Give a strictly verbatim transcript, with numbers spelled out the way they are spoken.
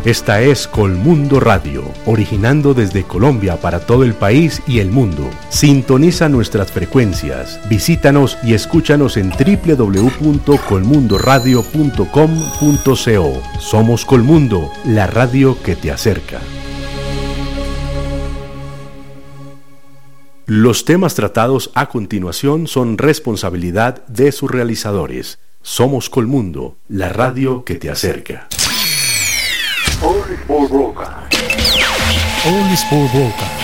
Esta es Colmundo Radio, originando desde Colombia para todo el país y el mundo. Sintoniza nuestras frecuencias, visítanos y escúchanos en doble u doble u doble u punto colmundo radio punto com punto co. Somos Colmundo, la radio que te acerca. Los temas tratados a continuación son responsabilidad de sus realizadores. Somos Colmundo, la radio que te acerca. All is por Boca. All is por Boca.